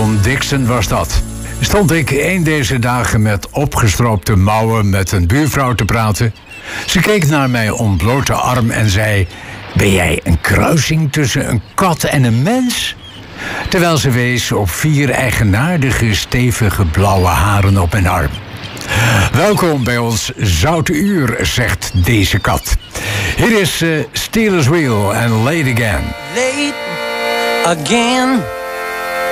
John Dixon was dat. Stond ik een deze dagen met opgestroopte mouwen met een buurvrouw te praten. Ze keek naar mijn ontblote arm en zei: ben jij een kruising tussen een kat en een mens? Terwijl ze wees op 4 eigenaardige, stevige blauwe haren op mijn arm. Welkom bij ons Zoute Uur, zegt deze kat. Hier is Steelers Wheel en Late Again. Late again.